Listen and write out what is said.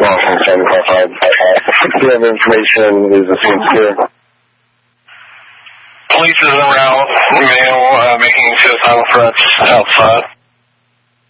Boston 755. If you have information, is the scene secure? Police is around, male making suicidal threats outside.